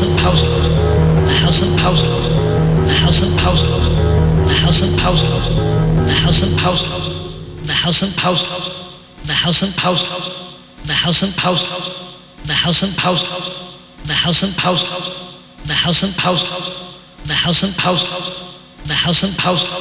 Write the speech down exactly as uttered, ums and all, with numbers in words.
and Pulse House, the House and Pulse House, the House and Pulse House, the House and Pulse House, the House and Pulse House, the House and Pulse House, the House and Pulse House, the House and Pulse House, the House and Pulse House, the House and Pulse House, the House and Pulse House, the House and Pulse House, the House and Pulse House.